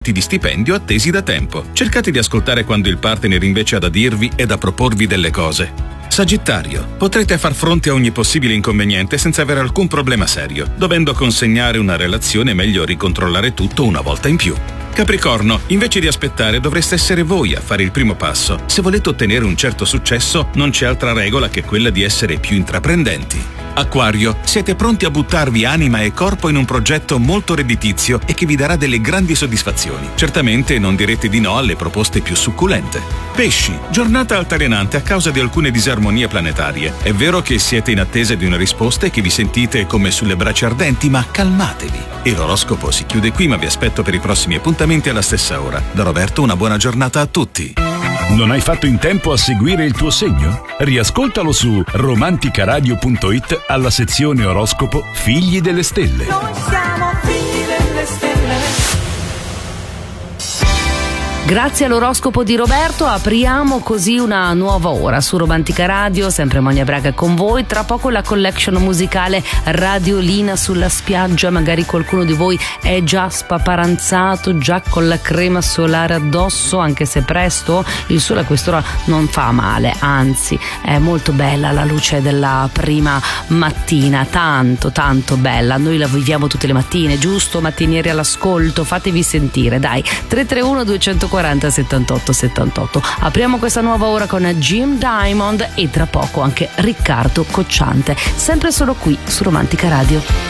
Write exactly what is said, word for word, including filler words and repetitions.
di stipendio attesi da tempo. Cercate di ascoltare quando il partner invece ha da dirvi e da proporvi delle cose. Sagittario, potrete far fronte a ogni possibile inconveniente senza avere alcun problema serio. Dovendo consegnare una relazione è meglio ricontrollare tutto una volta in più. Capricorno, invece di aspettare dovreste essere voi a fare il primo passo. Se volete ottenere un certo successo non c'è altra regola che quella di essere più intraprendenti. Acquario, siete pronti a buttarvi anima e corpo in un progetto molto redditizio e che vi darà delle grandi soddisfazioni. Certamente non direte di no alle proposte più succulente. Pesci, giornata altalenante a causa di alcune disarmonie planetarie. È vero che siete in attesa di una risposta e che vi sentite come sulle braccia ardenti, ma calmatevi. E l'oroscopo si chiude qui, ma vi aspetto per i prossimi appuntamenti alla stessa ora. Da Roberto una buona giornata a tutti. Non hai fatto in tempo a seguire il tuo segno? Riascoltalo su romanticaradio punto it alla sezione oroscopo Figli delle Stelle. Noi siamo figli delle stelle. Grazie all'oroscopo di Roberto apriamo così una nuova ora su Romantica Radio, sempre Monia Braga con voi. Tra poco la collection musicale Radiolina sulla spiaggia, magari qualcuno di voi è già spaparanzato, già con la crema solare addosso, anche se presto. Il sole a quest'ora non fa male, anzi è molto bella la luce della prima mattina, tanto tanto bella. Noi la viviamo tutte le mattine, giusto? Mattinieri all'ascolto, fatevi sentire, dai. tre tre uno due quaranta settantotto settantotto. Apriamo questa nuova ora con Jim Diamond e tra poco anche Riccardo Cocciante, sempre solo qui su Romantica Radio.